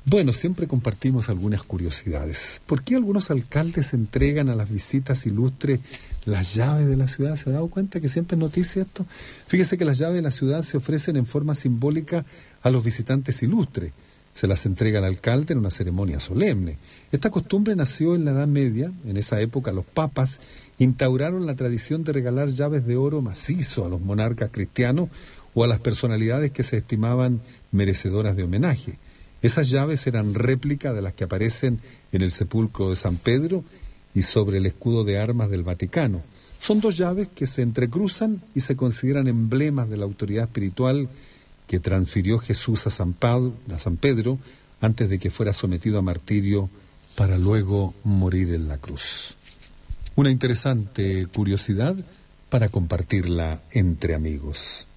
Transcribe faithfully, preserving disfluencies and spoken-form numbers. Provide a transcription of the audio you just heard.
Bueno, siempre compartimos algunas curiosidades. ¿Por qué algunos alcaldes entregan a las visitas ilustres las llaves de la ciudad? ¿Se ha dado cuenta que siempre es noticia esto? Fíjese que las llaves de la ciudad se ofrecen en forma simbólica a los visitantes ilustres. Se las entrega al alcalde en una ceremonia solemne. Esta costumbre nació en la Edad Media. En esa época los papas instauraron la tradición de regalar llaves de oro macizo a los monarcas cristianos o a las personalidades que se estimaban merecedoras de homenaje. Esas llaves eran réplica de las que aparecen en el sepulcro de San Pedro y sobre el escudo de armas del Vaticano. Son dos llaves que se entrecruzan y se consideran emblemas de la autoridad espiritual que transfirió Jesús a San, Pablo, a San Pedro antes de que fuera sometido a martirio para luego morir en la cruz. Una interesante curiosidad para compartirla entre amigos.